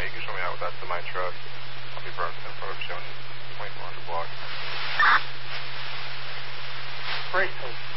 you can show me out with that semi truck. I'll be in front of Shone 2400 block. Break.